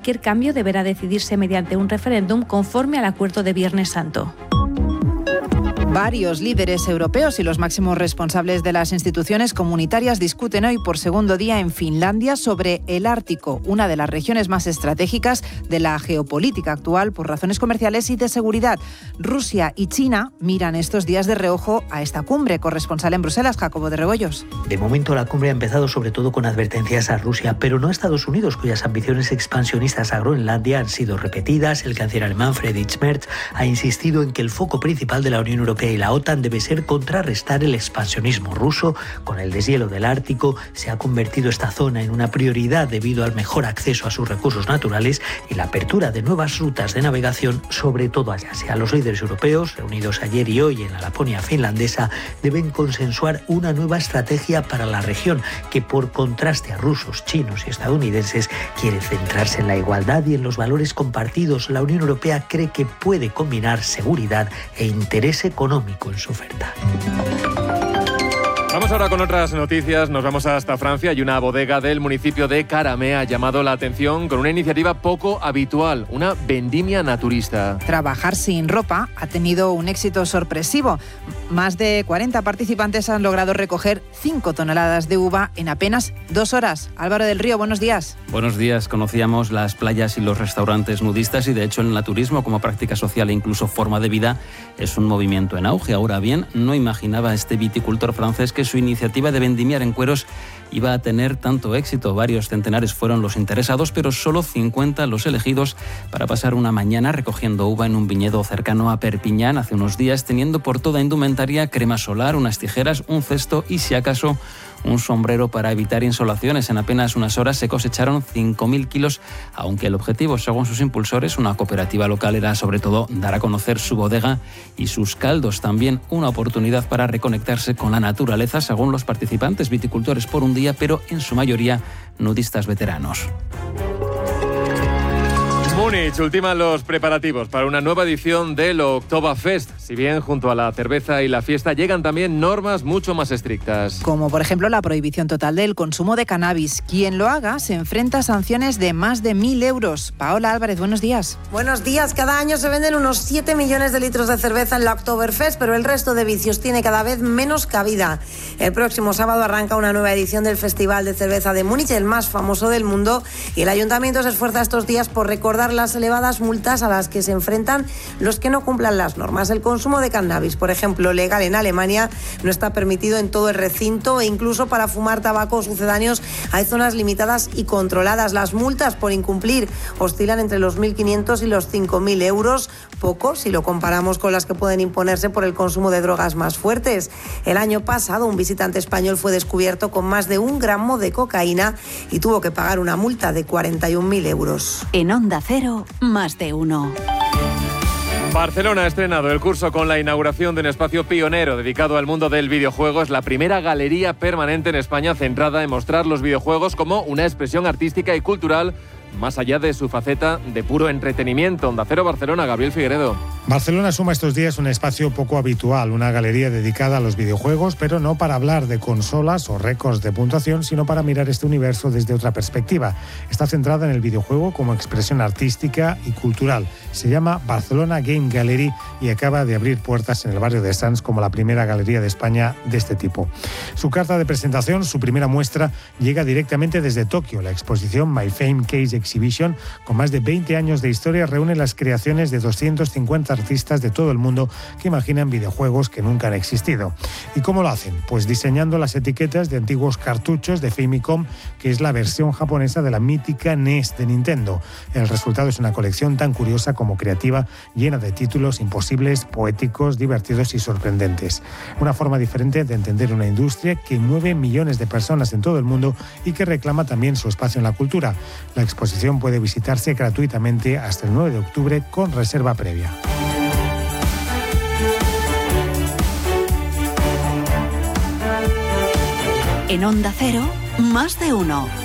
cualquier cambio deberá decidirse mediante un referéndum conforme al acuerdo de Viernes Santo. Varios líderes europeos y los máximos responsables de las instituciones comunitarias discuten hoy por segundo día en Finlandia sobre el Ártico, una de las regiones más estratégicas de la geopolítica actual por razones comerciales y de seguridad. Rusia y China miran estos días de reojo a esta cumbre. Corresponsal en Bruselas, Jacobo de Rebollos. De momento la cumbre ha empezado sobre todo con advertencias a Rusia, pero no a Estados Unidos, cuyas ambiciones expansionistas a Groenlandia han sido repetidas. El canciller alemán Friedrich Merz ha insistido en que el foco principal de la Unión Europea y la OTAN debe ser contrarrestar el expansionismo ruso. Con el deshielo del Ártico se ha convertido esta zona en una prioridad debido al mejor acceso a sus recursos naturales y la apertura de nuevas rutas de navegación, sobre todo allá. Los líderes europeos, reunidos ayer y hoy en la Laponia finlandesa, deben consensuar una nueva estrategia para la región que, por contraste a rusos, chinos y estadounidenses, quiere centrarse en la igualdad y en los valores compartidos. La Unión Europea cree que puede combinar seguridad e interés económico en su oferta. Vamos ahora con otras noticias. Nos vamos hasta Francia y una bodega del municipio de Caramé ha llamado la atención con una iniciativa poco habitual, una vendimia naturista. Trabajar sin ropa ha tenido un éxito sorpresivo. Más de 40 participantes han logrado recoger 5 toneladas de uva en apenas 2 horas. Álvaro del Río, buenos días. Buenos días. Conocíamos las playas y los restaurantes nudistas y de hecho el naturismo como práctica social e incluso forma de vida es un movimiento en auge. Ahora bien, no imaginaba este viticultor francés que su iniciativa de vendimiar en cueros iba a tener tanto éxito. Varios centenares fueron los interesados, pero solo 50 los elegidos para pasar una mañana recogiendo uva en un viñedo cercano a Perpiñán hace unos días, teniendo por toda indumentaria crema solar, unas tijeras, un cesto y, si acaso, un sombrero para evitar insolaciones. En apenas unas horas se cosecharon 5.000 kilos, aunque el objetivo, según sus impulsores, una cooperativa local, era sobre todo dar a conocer su bodega y sus caldos. También una oportunidad para reconectarse con la naturaleza, según los participantes, viticultores por un día, pero en su mayoría nudistas veteranos. Múnich ultiman los preparativos para una nueva edición del Oktoberfest. Si bien junto a la cerveza y la fiesta llegan también normas mucho más estrictas. Como por ejemplo la prohibición total del consumo de cannabis. Quien lo haga se enfrenta a sanciones de más de 1.000 euros. Paola Álvarez, buenos días. Buenos días. Cada año se venden unos 7 millones de litros de cerveza en la Oktoberfest, pero el resto de vicios tiene cada vez menos cabida. El próximo sábado arranca una nueva edición del Festival de Cerveza de Múnich, el más famoso del mundo, y el ayuntamiento se esfuerza estos días por recordar las elevadas multas a las que se enfrentan los que no cumplan las normas. El consumo de cannabis, por ejemplo, legal en Alemania, no está permitido en todo el recinto e incluso para fumar tabaco sucedáneos hay zonas limitadas y controladas. Las multas por incumplir oscilan entre los 1.500 y los 5.000 euros, poco si lo comparamos con las que pueden imponerse por el consumo de drogas más fuertes. El año pasado un visitante español fue descubierto con más de 1 gramo de cocaína y tuvo que pagar una multa de 41.000 euros. En Onda Cero, más de uno. Barcelona ha estrenado el curso con la inauguración de un espacio pionero dedicado al mundo del videojuego. Es la primera galería permanente en España centrada en mostrar los videojuegos como una expresión artística y cultural más allá de su faceta de puro entretenimiento. Onda Cero Barcelona, Gabriel Figueredo. Barcelona suma estos días un espacio poco habitual, una galería dedicada a los videojuegos, pero no para hablar de consolas o récords de puntuación, sino para mirar este universo desde otra perspectiva. Está centrada en el videojuego como expresión artística y cultural. Se llama Barcelona Game Gallery y acaba de abrir puertas en el barrio de Sants como la primera galería de España de este tipo. Su carta de presentación, su primera muestra, llega directamente desde Tokio. La exposición My Fame Case Exhibition, con más de 20 años de historia, reúne las creaciones de 250 artistas de todo el mundo que imaginan videojuegos que nunca han existido. ¿Y cómo lo hacen? Pues diseñando las etiquetas de antiguos cartuchos de Famicom, que es la versión japonesa de la mítica NES de Nintendo. El resultado es una colección tan curiosa como creativa, llena de títulos imposibles, poéticos, divertidos y sorprendentes. Una forma diferente de entender una industria que mueve millones de personas en todo el mundo y que reclama también su espacio en la cultura. La exposición puede visitarse gratuitamente hasta el 9 de octubre con reserva previa. En Onda Cero, más de uno.